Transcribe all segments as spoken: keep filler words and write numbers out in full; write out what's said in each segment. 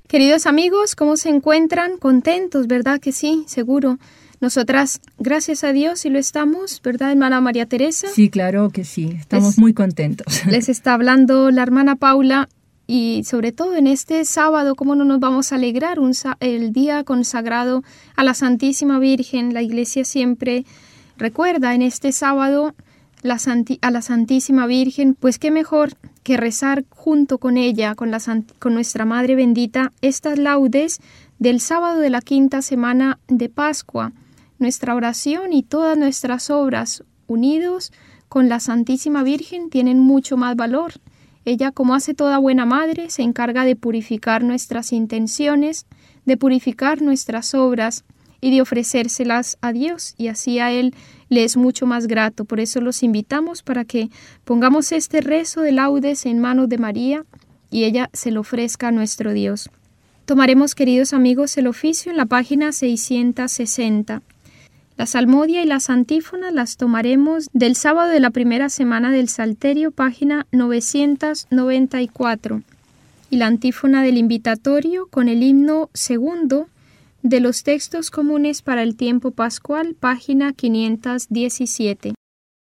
Queridos amigos, ¿cómo se encuentran? Contentos, ¿verdad que sí? Seguro. Nosotras, gracias a Dios, sí lo estamos, ¿verdad, hermana María Teresa? Sí, claro que sí. Estamos les, muy contentos. Les está hablando la hermana Paula y sobre todo en este sábado, ¿cómo no nos vamos a alegrar? Un, el día consagrado a la Santísima Virgen. La Iglesia siempre recuerda en este sábado la Santi, a la Santísima Virgen, pues qué mejor que rezar junto con ella, con, la, con nuestra Madre bendita, estas laudes del sábado de la quinta semana de Pascua. Nuestra oración y todas nuestras obras unidos con la Santísima Virgen tienen mucho más valor. Ella, como hace toda buena madre, se encarga de purificar nuestras intenciones, de purificar nuestras obras y de ofrecérselas a Dios, y así a Él le es mucho más grato. Por eso los invitamos para que pongamos este rezo de laudes en manos de María y ella se lo ofrezca a nuestro Dios. Tomaremos, queridos amigos, el oficio en la página seiscientos sesenta. La salmodia y las antífonas las tomaremos del sábado de la primera semana del Salterio, página novecientos noventa y cuatro, y la antífona del invitatorio con el himno segundo de los textos comunes para el tiempo pascual, página quinientos diecisiete.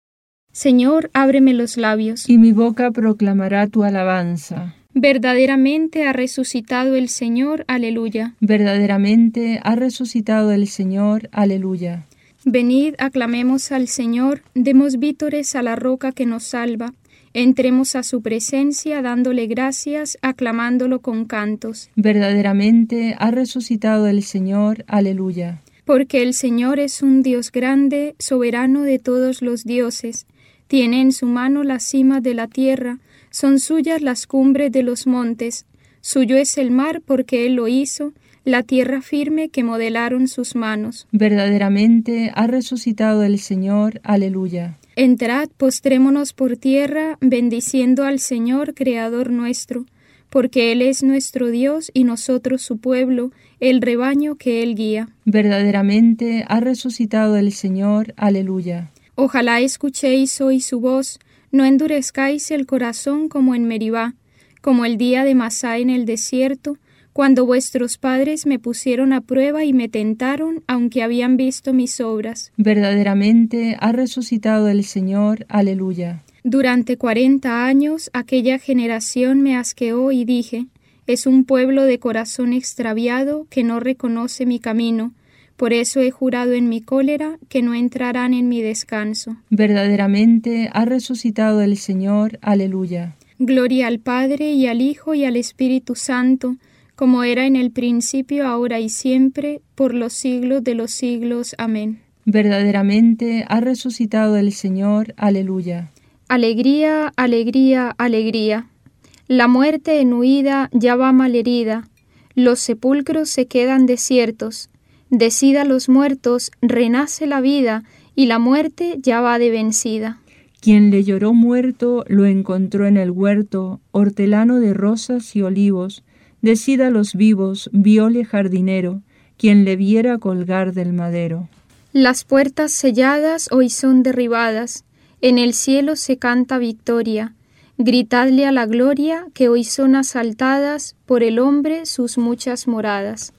Señor, ábreme los labios, y mi boca proclamará tu alabanza. Verdaderamente ha resucitado el Señor, aleluya. Verdaderamente ha resucitado el Señor, aleluya. Venid, aclamemos al Señor, demos vítores a la roca que nos salva. Entremos a su presencia dándole gracias, aclamándolo con cantos. Verdaderamente ha resucitado el Señor, aleluya. Porque el Señor es un Dios grande, soberano de todos los dioses. Tiene en su mano las cimas de la tierra, son suyas las cumbres de los montes. Suyo es el mar porque Él lo hizo, la tierra firme que modelaron sus manos. Verdaderamente ha resucitado el Señor, aleluya. Entrad, postrémonos por tierra, bendiciendo al Señor, Creador nuestro, porque Él es nuestro Dios y nosotros su pueblo, el rebaño que Él guía. Verdaderamente ha resucitado el Señor, aleluya. Ojalá escuchéis hoy su voz, no endurezcáis el corazón como en Meribá, como el día de Masá en el desierto, cuando vuestros padres me pusieron a prueba y me tentaron, aunque habían visto mis obras. Verdaderamente ha resucitado el Señor, aleluya. Durante cuarenta años aquella generación me asqueó y dije, es un pueblo de corazón extraviado que no reconoce mi camino. Por eso he jurado en mi cólera que no entrarán en mi descanso. Verdaderamente ha resucitado el Señor, aleluya. Gloria al Padre y al Hijo y al Espíritu Santo, como era en el principio, ahora y siempre, por los siglos de los siglos. Amén. Verdaderamente ha resucitado el Señor, aleluya. Alegría, alegría, alegría. La muerte en huida ya va malherida, los sepulcros se quedan desiertos. Decid a los muertos, renace la vida, y la muerte ya va de vencida. Quien le lloró muerto lo encontró en el huerto, hortelano de rosas y olivos. Decid a los vivos, viole jardinero, quien le viera colgar del madero. Las puertas selladas hoy son derribadas, en el cielo se canta victoria. Gritadle a la gloria que hoy son asaltadas por el hombre sus muchas moradas.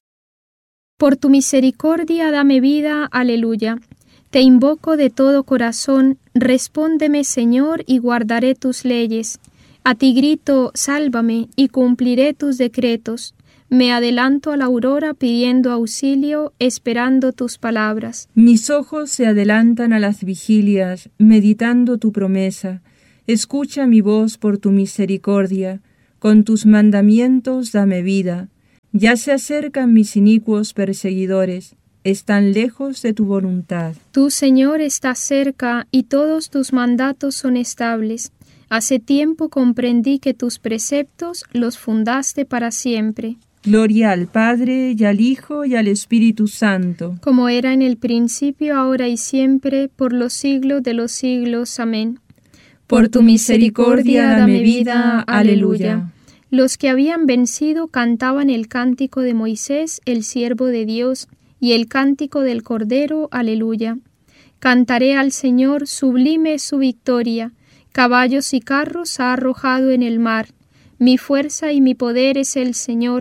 Por tu misericordia dame vida, aleluya. Te invoco de todo corazón, respóndeme, Señor, y guardaré tus leyes. A ti grito, sálvame, y cumpliré tus decretos. Me adelanto a la aurora pidiendo auxilio, esperando tus palabras. Mis ojos se adelantan a las vigilias, meditando tu promesa. Escucha mi voz por tu misericordia, con tus mandamientos dame vida. Ya se acercan mis inicuos perseguidores, están lejos de tu voluntad. Tú, Señor, estás cerca, y todos tus mandatos son estables. Hace tiempo comprendí que tus preceptos los fundaste para siempre. Gloria al Padre, y al Hijo, y al Espíritu Santo. Como era en el principio, ahora y siempre, por los siglos de los siglos. Amén. Por tu misericordia, dame vida. Aleluya. Los que habían vencido cantaban el cántico de Moisés, el siervo de Dios, y el cántico del Cordero. Aleluya. Cantaré al Señor, sublime es su victoria. Caballos y carros ha arrojado en el mar. Mi fuerza y mi poder es el Señor.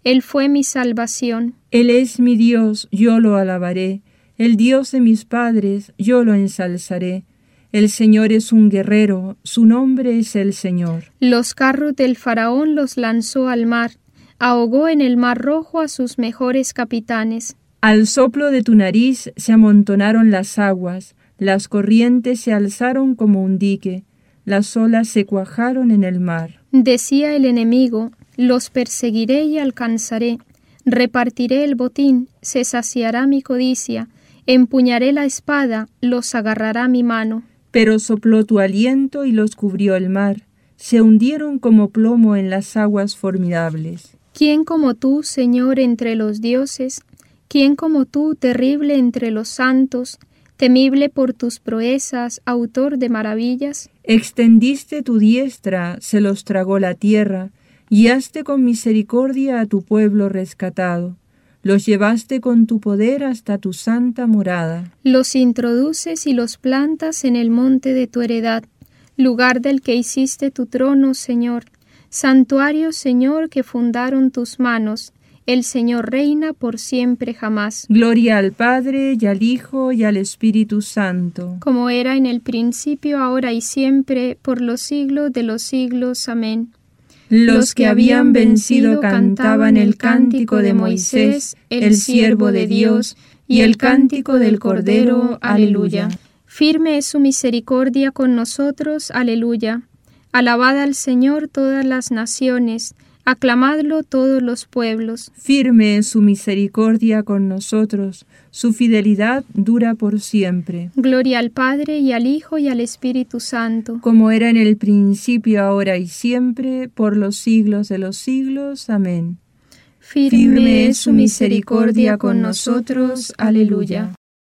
Él fue mi salvación. Él es mi Dios, yo lo alabaré. El Dios de mis padres, yo lo ensalzaré. El Señor es un guerrero, su nombre es el Señor. Los carros del faraón los lanzó al mar, ahogó en el mar rojo a sus mejores capitanes. Al soplo de tu nariz se amontonaron las aguas, las corrientes se alzaron como un dique, las olas se cuajaron en el mar. Decía el enemigo, los perseguiré y alcanzaré, repartiré el botín, se saciará mi codicia, empuñaré la espada, los agarrará mi mano. Pero sopló tu aliento y los cubrió el mar, se hundieron como plomo en las aguas formidables. ¿Quién como tú, Señor, entre los dioses? ¿Quién como tú, terrible entre los santos, temible por tus proezas, autor de maravillas? Extendiste tu diestra, se los tragó la tierra, guiaste con misericordia a tu pueblo rescatado. Los llevaste con tu poder hasta tu santa morada. Los introduces y los plantas en el monte de tu heredad, lugar del que hiciste tu trono, Señor. Santuario, Señor, que fundaron tus manos. El Señor reina por siempre jamás. Gloria al Padre, y al Hijo, y al Espíritu Santo. Como era en el principio, ahora y siempre, por los siglos de los siglos. Amén. Los que habían vencido cantaban el cántico de Moisés, el siervo de Dios, y el cántico del Cordero. Aleluya. Firme es su misericordia con nosotros. Aleluya. Alabad al Señor todas las naciones, aclamadlo todos los pueblos. Firme es su misericordia con nosotros, su fidelidad dura por siempre. Gloria al Padre, y al Hijo, y al Espíritu Santo. Como era en el principio, ahora y siempre, por los siglos de los siglos. Amén. Firme es su misericordia con nosotros. Aleluya.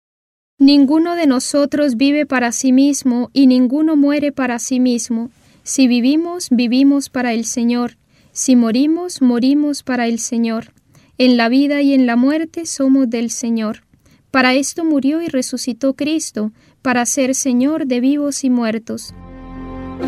Ninguno de nosotros vive para sí mismo, y ninguno muere para sí mismo. Si vivimos, vivimos para el Señor. Si morimos, morimos para el Señor. En la vida y en la muerte somos del Señor. Para esto murió y resucitó Cristo, para ser Señor de vivos y muertos.